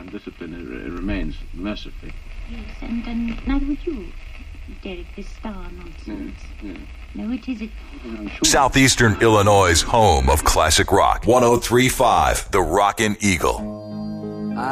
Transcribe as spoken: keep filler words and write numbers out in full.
discipline it, it remains, mercifully. Yes, and, and neither would you, Derek, this star nonsense. Yeah, yeah. No, it isn't. Southeastern Illinois' home of classic rock. one oh three point five, The Rockin' Eagle.